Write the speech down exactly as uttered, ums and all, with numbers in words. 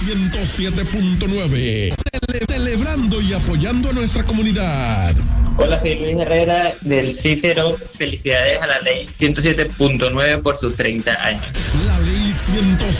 ciento siete punto nueve. Cele- celebrando y apoyando a nuestra comunidad. Hola, soy Luis Herrera del Cícero. Felicidades a la ley ciento siete punto nueve por sus treinta años. La ley ciento